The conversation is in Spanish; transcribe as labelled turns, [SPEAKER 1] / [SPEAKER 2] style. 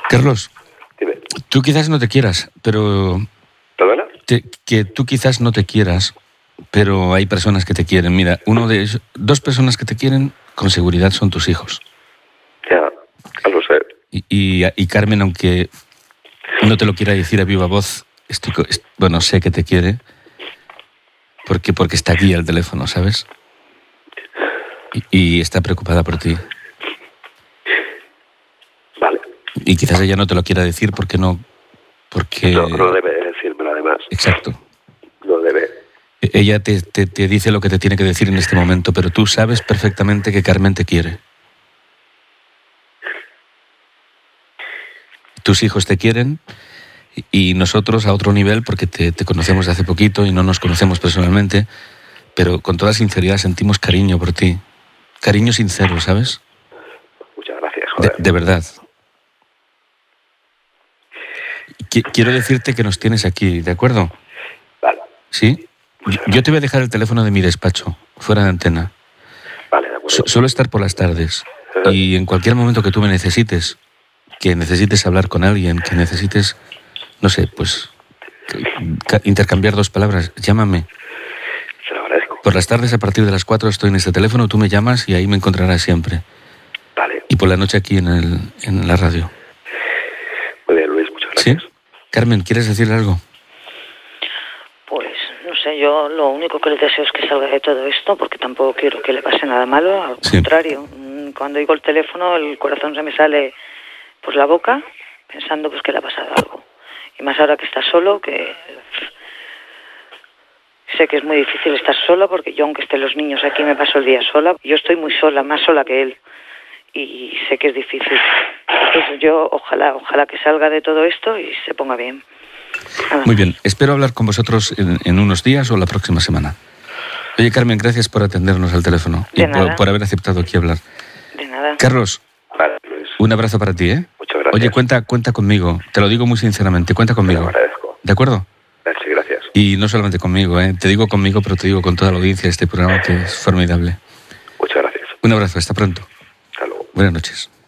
[SPEAKER 1] Carlos,
[SPEAKER 2] Dime.
[SPEAKER 1] tú quizás no te quieras, pero...
[SPEAKER 2] ¿Perdona?
[SPEAKER 1] Que tú quizás no te quieras, pero hay personas que te quieren. Mira, dos personas que te quieren con seguridad son tus hijos.
[SPEAKER 2] Ya lo sé.
[SPEAKER 1] Y Carmen, aunque no te lo quiera decir a viva voz, sé que te quiere, porque está aquí al teléfono, ¿sabes? Y está preocupada por ti.
[SPEAKER 2] Vale.
[SPEAKER 1] Y quizás ella no te lo quiera decir porque...
[SPEAKER 2] No debe decírmelo, además.
[SPEAKER 1] Exacto.
[SPEAKER 2] No debe.
[SPEAKER 1] Ella te dice lo que te tiene que decir en este momento, pero tú sabes perfectamente que Carmen te quiere. Tus hijos te quieren y nosotros a otro nivel, porque te conocemos de hace poquito y no nos conocemos personalmente, pero con toda sinceridad sentimos cariño por ti. Cariño sincero, ¿sabes?
[SPEAKER 2] Muchas gracias, joder.
[SPEAKER 1] De verdad. Quiero decirte que nos tienes aquí, ¿de acuerdo?
[SPEAKER 2] Vale.
[SPEAKER 1] ¿Sí? Yo te voy a dejar el teléfono de mi despacho, fuera de antena.
[SPEAKER 2] Vale, de acuerdo.
[SPEAKER 1] Suelo estar por las tardes. Y en cualquier momento que tú me necesites, que necesites hablar con alguien, que necesites, no sé, pues intercambiar 2 palabras, llámame.
[SPEAKER 2] Se lo agradezco.
[SPEAKER 1] Por las tardes, a partir de las 4, estoy en este teléfono, tú me llamas y ahí me encontrarás siempre.
[SPEAKER 2] Vale.
[SPEAKER 1] Y por la noche aquí en la radio.
[SPEAKER 2] Muy bien, Luis, muchas gracias.
[SPEAKER 1] ¿Sí? Carmen, ¿quieres decirle algo?
[SPEAKER 3] Pues, no sé, yo lo único que le deseo es que salga de todo esto, porque tampoco quiero que le pase nada malo, al contrario. Cuando oigo el teléfono, el corazón se me sale por la boca, pensando pues que le ha pasado algo. Y más ahora que está solo, que sé que es muy difícil estar sola, porque yo, aunque estén los niños aquí, me paso el día sola. Yo estoy muy sola, más sola que él, y sé que es difícil. Entonces yo ojalá que salga de todo esto y se ponga bien.
[SPEAKER 1] Muy bien, espero hablar con vosotros en unos días o la próxima semana. Oye, Carmen, gracias por atendernos al teléfono y por haber aceptado aquí hablar.
[SPEAKER 3] De nada.
[SPEAKER 1] Carlos,
[SPEAKER 2] vale, Luis.
[SPEAKER 1] Un abrazo para ti, ¿eh?
[SPEAKER 2] Muchas gracias.
[SPEAKER 1] Oye, cuenta conmigo, te lo digo muy sinceramente, cuenta conmigo.
[SPEAKER 2] Te lo agradezco.
[SPEAKER 1] ¿De acuerdo?
[SPEAKER 2] Sí, gracias.
[SPEAKER 1] Y no solamente conmigo, ¿eh? Te digo conmigo, pero te digo con toda la audiencia de este programa, que es formidable.
[SPEAKER 2] Muchas gracias.
[SPEAKER 1] Un abrazo, hasta pronto.
[SPEAKER 2] Hasta luego.
[SPEAKER 1] Buenas noches.